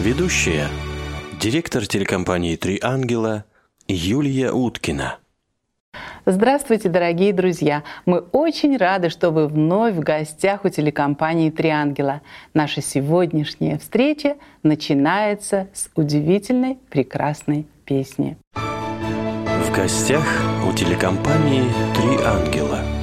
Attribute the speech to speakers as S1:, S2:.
S1: Ведущая – директор телекомпании «Три ангела» Юлия Уткина.
S2: Здравствуйте, дорогие друзья! Мы очень рады, что вы вновь в гостях у телекомпании «Три ангела». Наша сегодняшняя встреча начинается с удивительной, прекрасной песни.
S1: В гостях у телекомпании «Три ангела».